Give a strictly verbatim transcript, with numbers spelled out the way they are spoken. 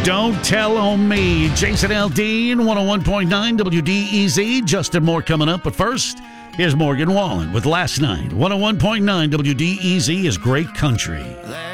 Don't Tell on Me. Jason Aldean, one oh one point nine W D E Z. Justin Moore coming up. But first, here's Morgan Wallen with Last Night. one oh one point nine W D E Z is great country.